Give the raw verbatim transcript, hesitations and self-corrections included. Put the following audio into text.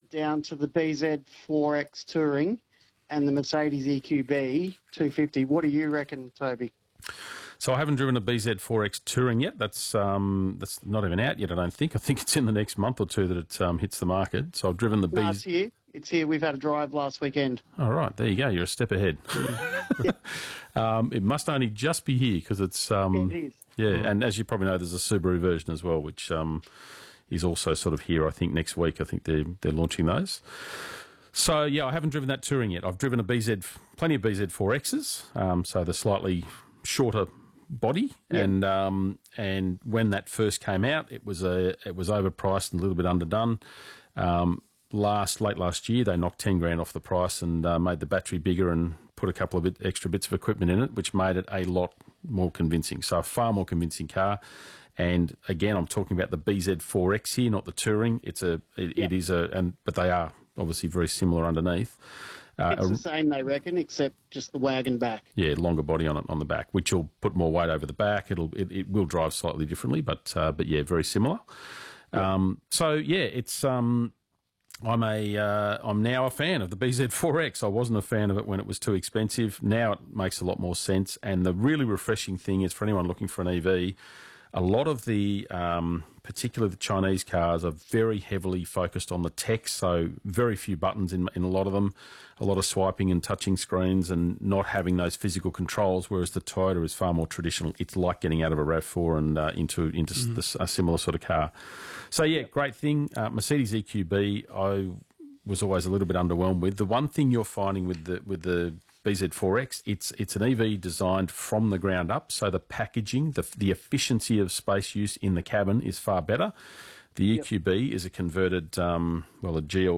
down to the B Z four X Touring and the Mercedes E Q B two fifty. What do you reckon, Toby? So I haven't driven a B Z four X Touring yet. That's um, that's not even out yet, I don't think. I think it's in the next month or two that it um, hits the market. So I've driven the B Z... No, it's here. It's here. We've had a drive last weekend. All right, there you go. You're a step ahead. um, it must only just be here because it's... Um, it is. Yeah, and as you probably know, there's a Subaru version as well, which um, is also sort of here, I think, next week. I think they're, they're launching those. So, yeah, I haven't driven that Touring yet. I've driven a B Z, plenty of B Z four Xs, um, so the slightly shorter body, yeah. and um, and when that first came out, it was a it was overpriced and a little bit underdone. Um, last late last year, they knocked ten grand off the price and uh, made the battery bigger and put a couple of bit, extra bits of equipment in it, which made it a lot more convincing. So a far more convincing car. And again, I'm talking about the B Z four X here, not the Touring. It's a it, yeah. it is a and but they are obviously very similar underneath. Uh, it's the same, they reckon, except just the wagon back. Yeah, longer body on it on the back, which will put more weight over the back. It'll it, it will drive slightly differently, but uh, but yeah, very similar. Yeah. Um, so yeah, it's um, I'm a uh, I'm now a fan of the B Z four X. I wasn't a fan of it when it was too expensive. Now it makes a lot more sense. And the really refreshing thing is for anyone looking for an E V. A lot of the, um, particularly the Chinese cars, are very heavily focused on the tech, so very few buttons in, in a lot of them, a lot of swiping and touching screens and not having those physical controls, whereas the Toyota is far more traditional. It's like getting out of a RAV four and uh, into into mm. this, a similar sort of car. So, yeah, great thing. Uh, Mercedes E Q B, I was always a little bit underwhelmed with. The one thing you're finding with the with the B Z four X, it's it's an E V designed from the ground up, so the packaging, the the efficiency of space use in the cabin is far better. The E Q B yep. is a converted, um, well, a G L